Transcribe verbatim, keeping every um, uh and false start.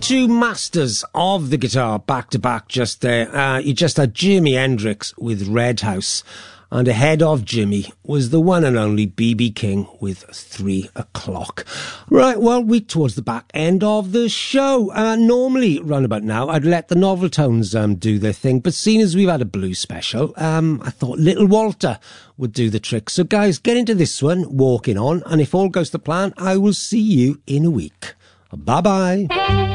two masters of the guitar back to back just there. Uh, you just had Jimi Hendrix with Red House, and ahead of Jimmy was the one and only B B King with Three O'Clock. Right, well, we're towards the back end of the show. Uh, normally, round about now, I'd let the novel tones um, do their thing, but seeing as we've had a blues special, um, I thought Little Walter would do the trick. So, guys, get into this one, Walking On, and if all goes to plan, I will see you in a week. Bye-bye.